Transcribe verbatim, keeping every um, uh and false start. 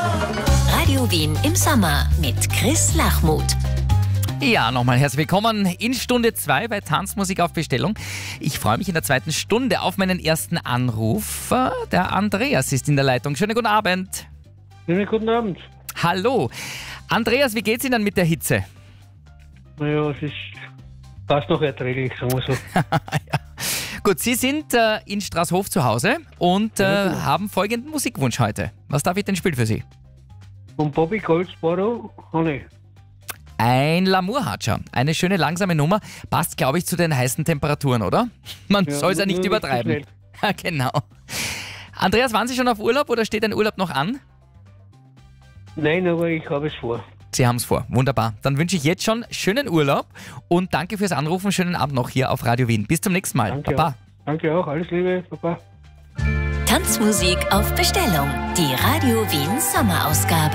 Radio Wien im Sommer mit Chris Lachmuth. Ja, nochmal herzlich willkommen in Stunde zwei bei Tanzmusik auf Bestellung. Ich freue mich in der zweiten Stunde auf meinen ersten Anruf. Der Andreas ist in der Leitung. Schönen guten Abend. Schönen guten Abend. Hallo. Andreas, wie geht's Ihnen mit der Hitze? Naja, es ist fast noch erträglich, sagen wir so. Ja. Gut, Sie sind äh, in Straßhof zu Hause und äh, Ja, genau. haben folgenden Musikwunsch heute. Was darf ich denn spielen für Sie? Und Bobby Goldsboro, Honey. Ein Lamour-Hatscher. Eine schöne langsame Nummer. Passt, glaube ich, zu den heißen Temperaturen, oder? Man Ja, soll es ja nur- nicht nur nicht zu übertreiben. Ja, genau. Andreas, waren Sie schon auf Urlaub oder steht ein Urlaub noch an? Nein, aber ich habe es vor. Sie haben es vor. Wunderbar. Dann wünsche ich jetzt schon schönen Urlaub und danke fürs Anrufen. Schönen Abend noch hier auf Radio Wien. Bis zum nächsten Mal. Danke Baba. auch. Danke auch, alles Liebe, Papa. Tanzmusik auf Bestellung. Die Radio Wien Sommerausgabe.